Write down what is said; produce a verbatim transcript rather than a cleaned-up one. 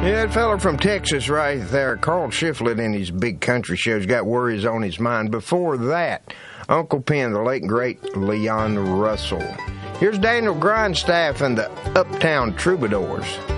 Yeah, that fella from Texas right there, Carl Shiflett in his big country shows, got worries on his mind. Before that, Uncle Pen, the late great Leon Russell. Here's Daniel Grindstaff and the Uptown Troubadours.